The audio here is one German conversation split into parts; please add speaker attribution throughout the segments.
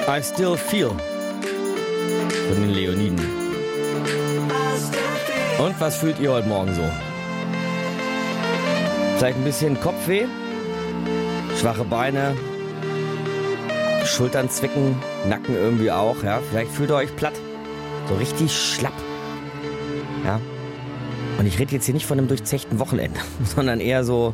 Speaker 1: I Still Feel von den Leoniden. Und was fühlt ihr heute Morgen so? Vielleicht ein bisschen Kopfweh, schwache Beine, Schultern zwicken, Nacken irgendwie auch. Ja? Vielleicht fühlt ihr euch platt, so richtig schlapp. Ja? Und ich rede jetzt hier nicht von einem durchzechten Wochenende, sondern eher so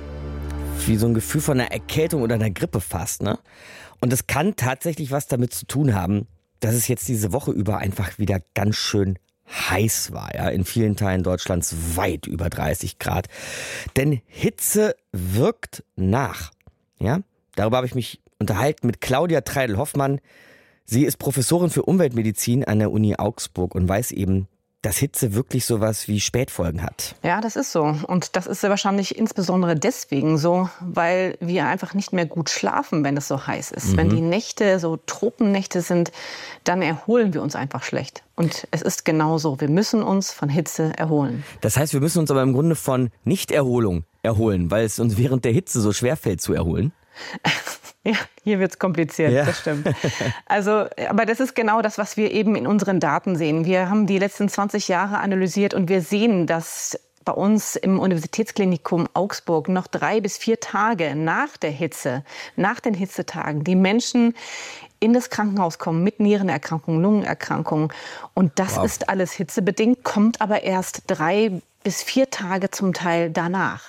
Speaker 1: wie so ein Gefühl von einer Erkältung oder einer Grippe fast. Ne? Und das kann tatsächlich was damit zu tun haben, dass es jetzt diese Woche über einfach wieder ganz schön heiß war. Ja? In vielen Teilen Deutschlands weit über 30 Grad. Denn Hitze wirkt nach. Ja? Darüber habe ich mich unterhalten mit Claudia Treidel-Hoffmann. Sie ist Professorin für Umweltmedizin an der Uni Augsburg und weiß eben, dass Hitze wirklich sowas wie Spätfolgen hat.
Speaker 2: Ja, das ist so. Und das ist ja wahrscheinlich insbesondere deswegen so, weil wir einfach nicht mehr gut schlafen, wenn es so heiß ist. Wenn die Nächte so Tropennächte sind, dann erholen wir uns einfach schlecht. Und es ist genauso. Wir müssen uns von Hitze erholen.
Speaker 1: Das heißt, wir müssen uns aber im Grunde von Nichterholung erholen, weil es uns während der Hitze so schwerfällt zu erholen.
Speaker 2: Ja, hier wird's kompliziert, ja. Das stimmt. Also, aber das ist genau das, was wir eben in unseren Daten sehen. Wir haben die letzten 20 Jahre analysiert und wir sehen, dass bei uns im Universitätsklinikum Augsburg noch 3 bis 4 Tage nach der Hitze, nach den Hitzetagen, die Menschen in das Krankenhaus kommen mit Nierenerkrankungen, Lungenerkrankungen. Und das ist alles hitzebedingt, kommt aber erst 3 bis 4 Tage zum Teil danach.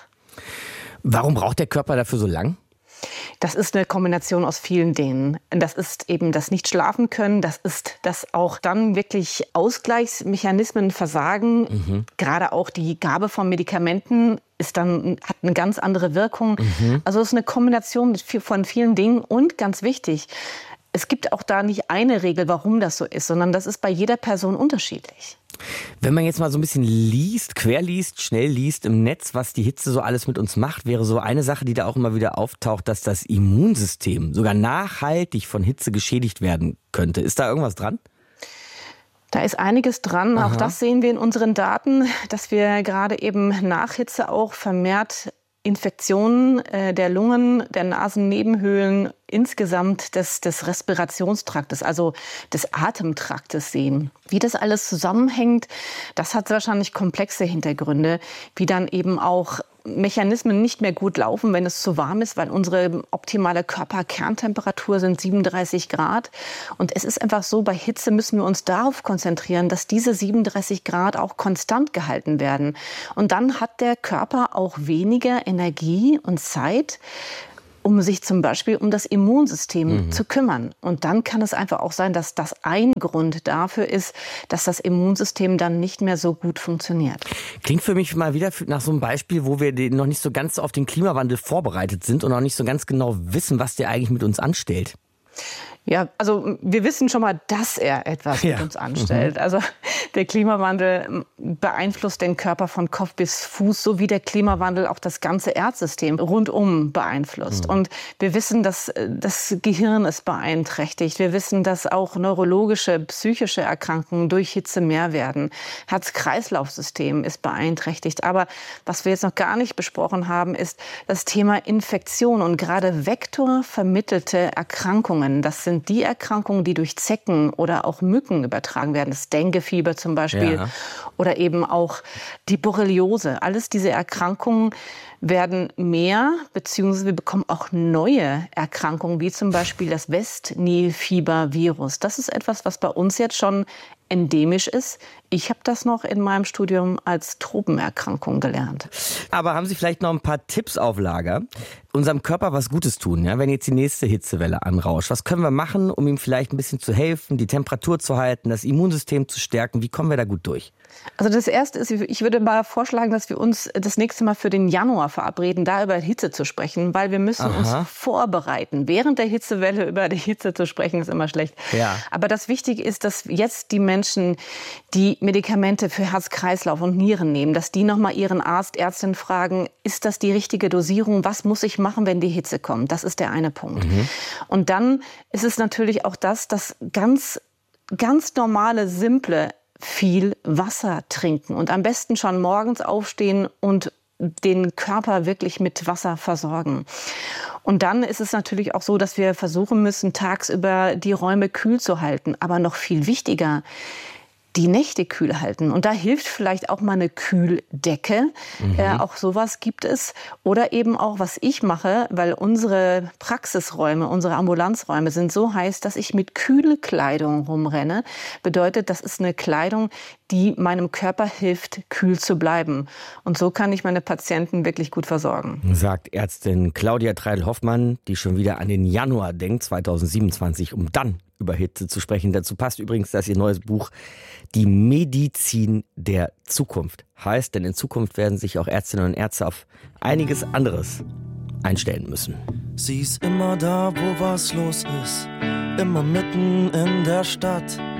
Speaker 1: Warum braucht der Körper dafür so lang?
Speaker 2: Das ist eine Kombination aus vielen Dingen. Das ist eben das Nicht-Schlafen-Können, das ist das auch dann wirklich Ausgleichsmechanismen versagen. Gerade auch die Gabe von Medikamenten hat eine ganz andere Wirkung. Also es ist eine Kombination von vielen Dingen und ganz wichtig, es gibt auch da nicht eine Regel, warum das so ist, sondern das ist bei jeder Person unterschiedlich.
Speaker 1: Wenn man jetzt mal so ein bisschen liest, querliest, schnell liest im Netz, was die Hitze so alles mit uns macht, wäre so eine Sache, die da auch immer wieder auftaucht, dass das Immunsystem sogar nachhaltig von Hitze geschädigt werden könnte. Ist da irgendwas dran?
Speaker 2: Da ist einiges dran.
Speaker 1: Aha.
Speaker 2: Auch das sehen wir in unseren Daten, dass wir gerade eben nach Hitze auch vermehrt Infektionen der Lungen, der Nasennebenhöhlen, insgesamt des Respirationstraktes, also des Atemtraktes sehen. Wie das alles zusammenhängt, das hat wahrscheinlich komplexe Hintergründe, wie dann eben auch Mechanismen nicht mehr gut laufen, wenn es zu warm ist, weil unsere optimale Körperkerntemperatur sind 37 Grad. Und es ist einfach so, bei Hitze müssen wir uns darauf konzentrieren, dass diese 37 Grad auch konstant gehalten werden. Und dann hat der Körper auch weniger Energie und Zeit, um sich zum Beispiel um das Immunsystem zu kümmern. Und dann kann es einfach auch sein, dass das ein Grund dafür ist, dass das Immunsystem dann nicht mehr so gut funktioniert.
Speaker 1: Klingt für mich mal wieder nach so einem Beispiel, wo wir noch nicht so ganz auf den Klimawandel vorbereitet sind und noch nicht so ganz genau wissen, was der eigentlich mit uns anstellt.
Speaker 2: Ja, also wir wissen schon mal, dass er etwas mit uns anstellt. Also der Klimawandel beeinflusst den Körper von Kopf bis Fuß, so wie der Klimawandel auch das ganze Erdsystem rundum beeinflusst. Und wir wissen, dass das Gehirn ist beeinträchtigt. Wir wissen, dass auch neurologische, psychische Erkrankungen durch Hitze mehr werden. Herz-Kreislauf-System ist beeinträchtigt. Aber was wir jetzt noch gar nicht besprochen haben, ist das Thema Infektion und gerade vektorvermittelte Erkrankungen. Das sind die Erkrankungen, die durch Zecken oder auch Mücken übertragen werden. Das Denguefieber zum Beispiel oder eben auch die Borreliose. Alles diese Erkrankungen werden mehr, beziehungsweise wir bekommen auch neue Erkrankungen, wie zum Beispiel das West-Nil-Fieber-Virus. Das ist etwas, was bei uns jetzt schon endemisch ist. Ich habe das noch in meinem Studium als Tropenerkrankung gelernt.
Speaker 1: Aber haben Sie vielleicht noch ein paar Tipps auf Lager? Unserem Körper was Gutes tun, ja? Wenn jetzt die nächste Hitzewelle anrauscht. Was können wir machen, um ihm vielleicht ein bisschen zu helfen, die Temperatur zu halten, das Immunsystem zu stärken? Wie kommen wir da gut durch?
Speaker 2: Also das Erste ist, ich würde mal vorschlagen, dass wir uns das nächste Mal für den Januar verabreden, da über Hitze zu sprechen, weil wir müssen uns vorbereiten. Während der Hitzewelle über die Hitze zu sprechen, ist immer schlecht. Ja. Aber das Wichtige ist, dass jetzt die Menschen, die Medikamente für Herz-Kreislauf und Nieren nehmen, dass die nochmal ihren Arzt, Ärztin fragen, ist das die richtige Dosierung? Was muss ich machen, wenn die Hitze kommt? Das ist der eine Punkt. Und dann ist es natürlich auch das ganz normale, simple, viel Wasser trinken und am besten schon morgens aufstehen und den Körper wirklich mit Wasser versorgen. Und dann ist es natürlich auch so, dass wir versuchen müssen, tagsüber die Räume kühl zu halten. Aber noch viel wichtiger, die Nächte kühl halten. Und da hilft vielleicht auch mal eine Kühldecke. Auch sowas gibt es. Oder eben auch, was ich mache, weil unsere Praxisräume, unsere Ambulanzräume sind so heiß, dass ich mit Kühlkleidung rumrenne. Bedeutet, das ist eine Kleidung, die meinem Körper hilft, kühl zu bleiben. Und so kann ich meine Patienten wirklich gut versorgen.
Speaker 1: Sagt Ärztin Claudia Treidel-Hoffmann, die schon wieder an den Januar denkt, 2027, um dann über Hitze zu sprechen. Dazu passt übrigens, dass ihr neues Buch Die Medizin der Zukunft heißt. Denn in Zukunft werden sich auch Ärztinnen und Ärzte auf einiges anderes einstellen müssen.
Speaker 3: Sie ist immer da, wo was los ist, immer mitten in der Stadt.